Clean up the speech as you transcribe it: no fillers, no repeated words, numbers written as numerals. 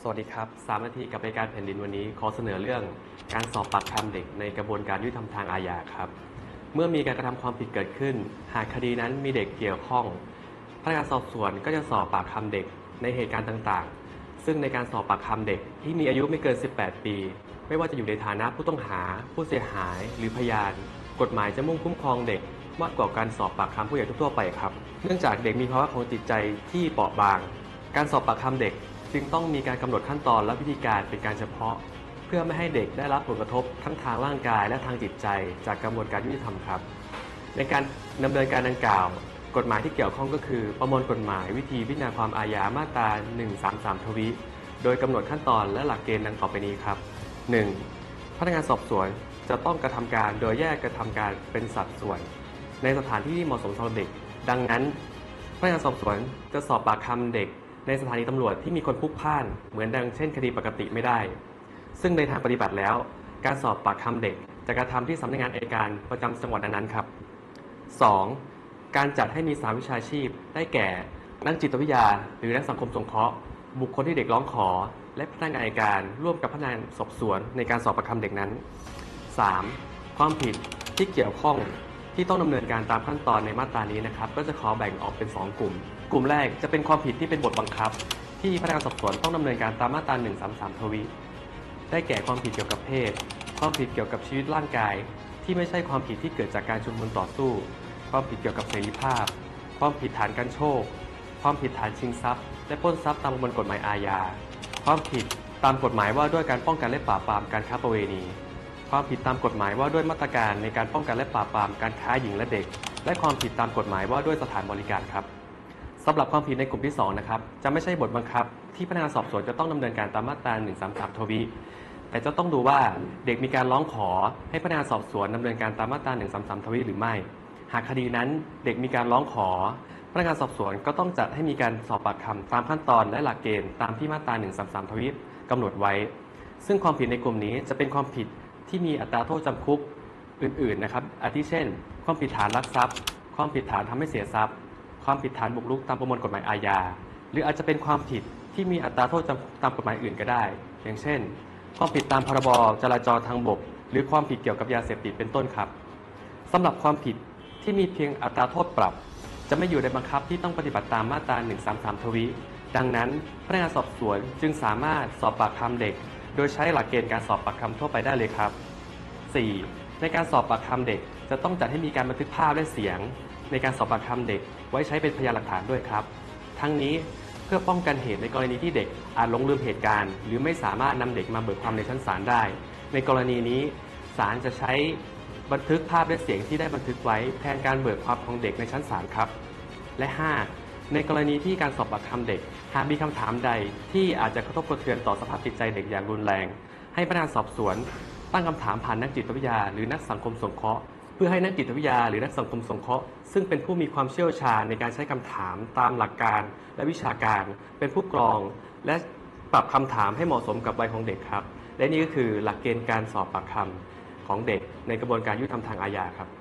สวัสดีครับ3 นาทีกับรายการแผ่นดินวันนี้ขอเสนอเรื่องการสอบปากคำเด็กในกระบวนการยุติธรรมทางอาญาครับเมื่อมีการกระทำความผิดเกิดขึ้นหากคดีนั้นมีเด็กเกี่ยวข้องพนักงานสอบสวนก็จะสอบปากคำเด็กในเหตุการณ์ต่างๆซึ่งในการสอบปากคำเด็กที่มีอายุไม่เกิน18 ปีไม่ว่าจะอยู่ในฐานะผู้ต้องหาผู้เสียหายหรือพยานกฎหมายจะมุ่งคุ้มครองเด็กมากกว่าการสอบปากคำผู้ใหญ่ทั่วไปครับเนื่องจากเด็กมีภาวะของจิตใจที่เปราะบางการสอบปากคำเด็กจึงต้องมีการกำหนดขั้นตอนและวิธีการเป็นการเฉพาะเพื่อไม่ให้เด็กได้รับผลกระทบทั้งทางร่างกายและทางจิตใจจากกระบวนการยุติธรรมครับในการดำเนินการดังกล่าวกฎหมายที่เกี่ยวข้องก็คือประมวลกฎหมายวิธีพิจารณาความอาญามาตรา133ทวีโดยกำหนดขั้นตอนและหลักเกณฑ์ดังต่อไปนี้ครับ 1. พนักงานสอบสวนจะต้องกระทำการโดยแยกกระทำการเป็นสัดส่วนในสถานที่ที่เหมาะสมสำหรับเด็กดังนั้นพนักงานสอบสวนจะสอบปากคำเด็กในสถานีตำรวจที่มีคนพลุกพล่านเหมือนดังเช่นคดีปกติไม่ได้ซึ่งในทางปฏิบัติแล้วการสอบปากคำเด็กจะกระทำที่สำนักงานอัยการประจำจังหวัดนั้นๆครับ 2. การจัดให้มีสหวิชาชีพได้แก่นักจิตวิทยาหรือนักสังคมสงเคราะห์บุคคลที่เด็กร้องขอและพนักงานอัยการร่วมกับพนักงานสอบสวนในการสอบปากคำเด็กนั้น 3. ความผิดที่เกี่ยวข้องที่ต้องดำเนินการตามขั้นตอนในมาตรานี้นะครับก็จะขอแบ่งออกเป็น2กลุ่มกลุ่มแรกจะเป็นความผิดที่เป็นบทบังคับที่พนักงานสอบสวนต้องดำเนินการตามมาตรา133ทวีได้แก่ความผิดเกี่ยวกับเพศความผิดเกี่ยวกับชีวิตร่างกายที่ไม่ใช่ความผิดที่เกิดจากการชุมนุมต่อสู้ความผิดเกี่ยวกับเสรีภาพความผิดฐานการโชคความผิดฐานชิงทรัพย์และปล้นทรัพย์ตามประมวลกฎหมายอาญาความผิดตามกฎหมายว่าด้วยการป้องกันและปราบปรามการค้าประเวณีความผิดตามกฎหมายว่าด้วยมาตรการในการป้องกันและปราบปรามการค้าหญิงและเด็กและความผิดตามกฎหมายว่าด้วยสถานบริการครับสำหรับความผิดในกลุ่มที่2นะครับจะไม่ใช่บทบังคับที่พนักงานสอบสวนจะต้องดำเนินการตามมาตรา133ทวีแต่จะต้องดูว่าเด็กมีการร้องขอให้พนักงานสอบสวนดำเนินการตามมาตรา133ทวีหรือไม่หากคดีนั้นเด็กมีการร้องขอพนักงานสอบสวนก็ต้องจัดให้มีการสอบปากคำตามขั้นตอนและหลักเกณฑ์ตามที่มาตรา133ทวีกำหนดไว้ซึ่งความผิดในกลุ่มนี้จะเป็นความผิดที่มีอัตราโทษจำคุกอื่นๆนะครับอาทิเช่นความผิดฐานลักทรัพย์ความผิดฐานทำให้เสียทรัพย์ความผิดฐานบุกรุกตามประมวลกฎหมายอาญาหรืออาจจะเป็นความผิดที่มีอัตราโทษจำคุกตามกฎหมายอื่นก็ได้อย่างเช่นความผิดตามพรบจราจรทางบกหรือความผิดเกี่ยวกับยาเสพติดเป็นต้นครับสำหรับความผิดที่มีเพียงอัตราโทษปรับจะไม่อยู่ในบังคับที่ต้องปฏิบัติตามมาตรา133ทวีดังนั้นพนักงานสอบสวนจึงสามารถสอบปากคำเด็กโดยใช้หลักเกณฑ์การสอบปากคำทั่วไปได้เลยครับ 4. ในการสอบปากคำเด็กจะต้องจัดให้มีการบันทึกภาพและเสียงในการสอบปากคำเด็กไว้ใช้เป็นพยานหลักฐานด้วยครับทั้งนี้เพื่อป้องกันเหตุในกรณีที่เด็กอาจหลงลืมเหตุการณ์หรือไม่สามารถนำเด็กมาเบิกความในชั้นศาลได้ในกรณีนี้ศาลจะใช้บันทึกภาพและเสียงที่ได้บันทึกไว้แทนการเบิกความของเด็กในชั้นศาลครับและ 5. ในกรณีที่การสอบปากคำเด็กหากมีคำถามใดที่อาจจะกระทบกระเทือนต่อสภาพจิตใจเด็กอย่างรุนแรงให้พนักงานสอบสวนตั้งคำถามผ่านนักจิตวิทยาหรือนักสังคมสงเคราะห์เพื่อให้นักจิตวิทยาหรือนักสังคมสงเคราะห์ซึ่งเป็นผู้มีความเชี่ยวชาญในการใช้คำถามตามหลักการและวิชาการเป็นผู้กรองและปรับคำถามให้เหมาะสมกับวัยของเด็กครับและนี่ก็คือหลักเกณฑ์การสอบปากคำของเด็กในกระบวนการยุติธรรมทางอาญาครับ